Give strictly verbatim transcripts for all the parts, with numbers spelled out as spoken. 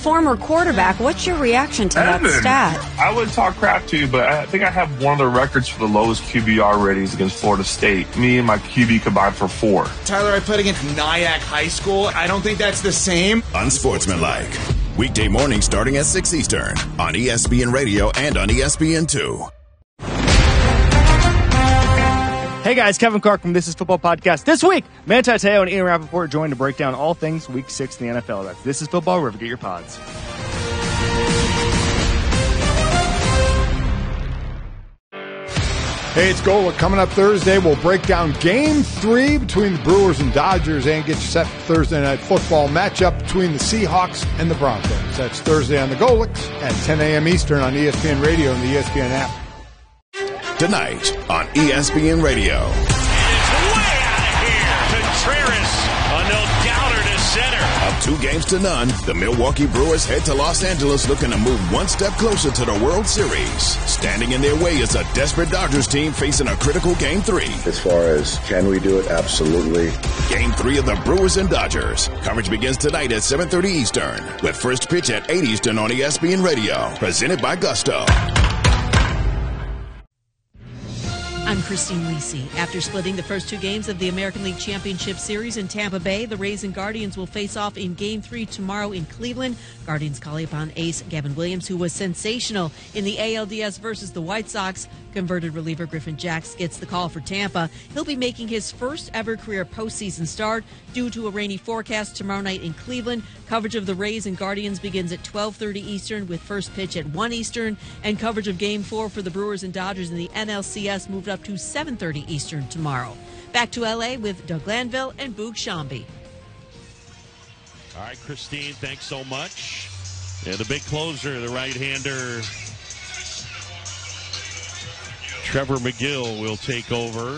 former quarterback, what's your reaction to Evan, that stat? I would talk crap to you, but I think I have one of the records for the lowest Q B R ratings against Florida State. Me and my Q B combined for four. Tyler, I played against Nyack High School. I don't think that's the same. Unsportsmanlike. Weekday morning starting at six Eastern on E S P N Radio and on E S P N two. Hey guys, Kevin Clark from This Is Football Podcast. This week, Manti Te'o and Ian Rappaport joined to break down all things Week six in the N F L. That's This Is Football, wherever you get your pods. Hey, it's Golic. Coming up Thursday, we'll break down Game three between the Brewers and Dodgers and get you set for Thursday Night Football matchup between the Seahawks and the Broncos. That's Thursday on the Golics at ten a.m. Eastern on E S P N Radio and the E S P N app. Tonight on E S P N Radio. And it's way out of here. Contreras, a no-doubter to center. Up two games to none, the Milwaukee Brewers head to Los Angeles looking to move one step closer to the World Series. Standing in their way is a desperate Dodgers team facing a critical Game three. As far as can we do it, absolutely. Game three of the Brewers and Dodgers. Coverage begins tonight at seven thirty Eastern, with first pitch at eight Eastern on E S P N Radio. Presented by Gusto. I'm Christine Lisi. After splitting the first two games of the American League Championship Series in Tampa Bay, the Rays and Guardians will face off in Game three tomorrow in Cleveland. Guardians calling upon ace Gavin Williams, who was sensational in the A L D S versus the White Sox. Converted reliever Griffin Jax gets the call for Tampa. He'll be making his first ever career postseason start due to a rainy forecast tomorrow night in Cleveland. Coverage of the Rays and Guardians begins at twelve thirty Eastern with first pitch at one Eastern, and coverage of Game four for the Brewers and Dodgers in the N L C S moved up to seven thirty Eastern tomorrow. Back to L A with Doug Glanville and Boog Shambi. All right, Christine, thanks so much. Yeah, the big closer, the right-hander, Trevor McGill, will take over.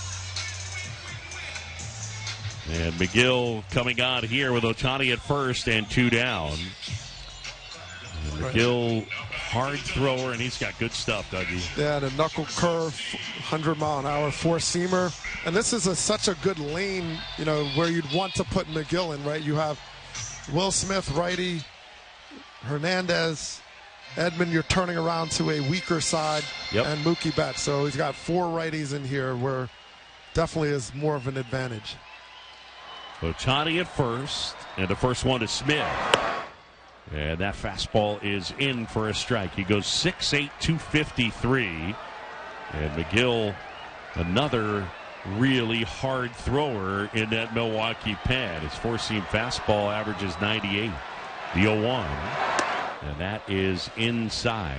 And McGill coming on here with Ohtani at first and two down. And McGill, hard thrower, and he's got good stuff, Dougie. Yeah, the knuckle curve, one hundred mile an hour four-seamer. And this is a, such a good lane, you know, where you'd want to put McGill in, right? You have Will Smith, righty, Hernandez, Edman, you're turning around to a weaker side, yep. And Mookie Betts. So he's got four righties in here where definitely is more of an advantage. Ohtani at first, and the first one to Smith. And that fastball is in for a strike. He goes six eight, two fifty-three. And McGill, another really hard thrower in that Milwaukee pen. His four-seam fastball averages ninety-eight. The oh one. And that is inside.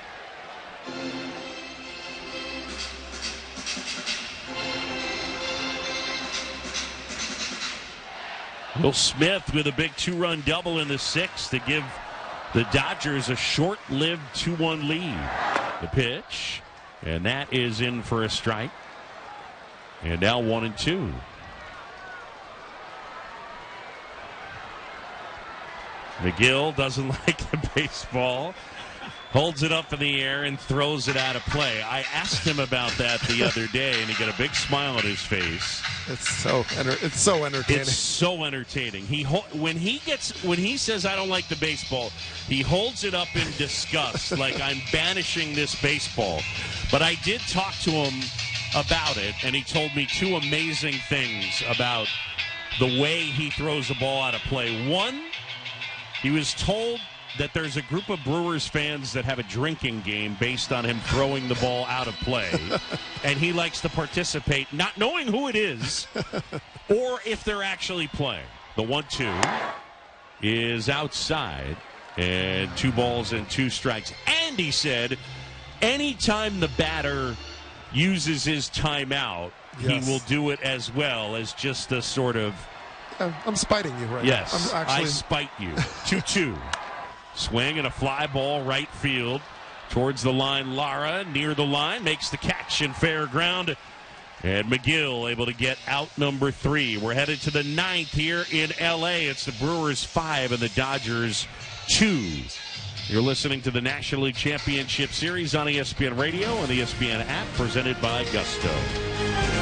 Will Smith with a big two-run double in the sixth to give the Dodgers a short-lived two one lead. The pitch, and that is in for a strike. And now one and two. McGill doesn't like the baseball. Holds it up in the air and throws it out of play. I asked him about that the other day, and he got a big smile on his face. It's so it's so entertaining. It's so entertaining. He when he gets when he says I don't like the baseball, he holds it up in disgust, like I'm banishing this baseball. But I did talk to him about it, and he told me two amazing things about the way he throws the ball out of play. One, he was told that there's a group of Brewers fans that have a drinking game based on him throwing the ball out of play. And he likes to participate, not knowing who it is or if they're actually playing. The one two is outside, and two balls and two strikes. And he said anytime the batter uses his timeout, yes, he will do it as well as just a sort of... I'm spiting you right yes, now. Yes, actually... I spite you. two two. Swing and a fly ball right field towards the line. Lara near the line makes the catch in fair ground. And McGill able to get out number three. We're headed to the ninth here in L A. It's the Brewers five and the Dodgers two. You're listening to the National League Championship Series on E S P N Radio and the E S P N app, presented by Gusto.